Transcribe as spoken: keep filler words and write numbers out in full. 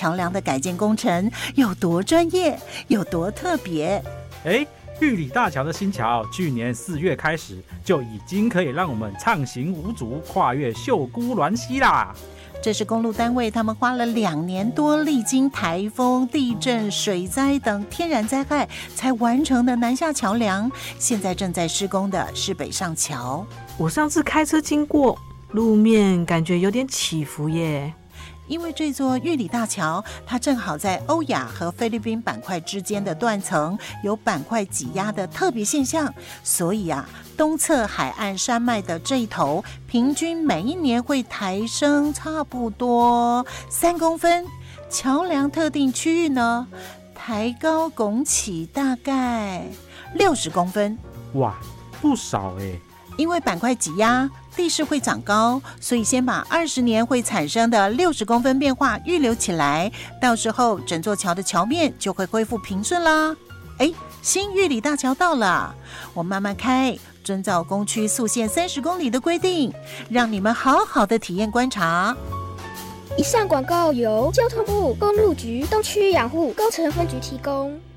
桥梁的改建工程有多专业，有多特别。 哎，玉里大桥的新桥，去年四月开始就已经可以让我们畅行无阻，跨越秀姑峦溪啦。 这是公路单位他们花了两年多，历经台风、地震、水灾等天然灾害才完成的南下桥梁。现在正在施工的是北上桥。 我上次开车经过，路面感觉有点起伏耶。 因为这座玉里大桥，它正好在欧亚和菲律宾板块之间的断层，有板块挤压的特别现象，所以啊，东侧海岸山脉的这一头，平均每一年会抬升差不多三公分。桥梁特定区域呢，抬高拱起大概六十公分。 哇，不少哎！ 因为板块挤压，地势会长高，所以先把二十年会产生的六十公分变化预留起来，到时候整座桥的桥面就会恢复平顺啦。哎，新玉里大桥到了，我慢慢开，遵照工区速限三十公里的规定，让你们好好的体验观察。 以上广告由交通部公路局东区养护工程分局提供。